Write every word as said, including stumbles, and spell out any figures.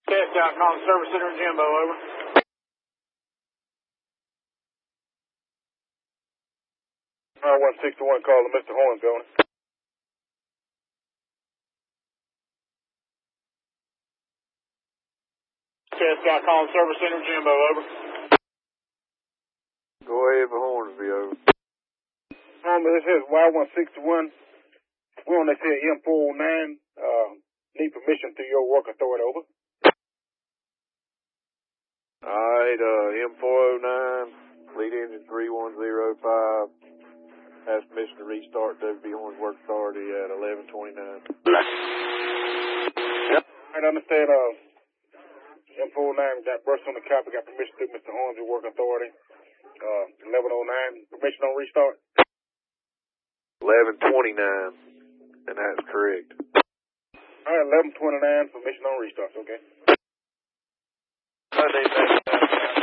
Test out, calling Service Center in Jimbo, over. R one sixty-one calling Mister Horns going. Test out, calling Service Center in Jimbo, over. Go ahead for Hornsby, over. Um, this is Y one sixty-one. We're on that said M four oh nine. Uh, need permission through your work authority, over. Alright, uh, M four oh nine, lead engine three one zero five. Has permission to restart W B Horns Work Authority at eleven twenty-nine. Yep. I understand, uh, M four oh nine got burst on the copy, got permission through Mister Horns Work Authority. Uh, eleven oh nine, permission on restart? eleven twenty-nine, and that's correct. Alright, eleven twenty-nine, permission on restart, okay.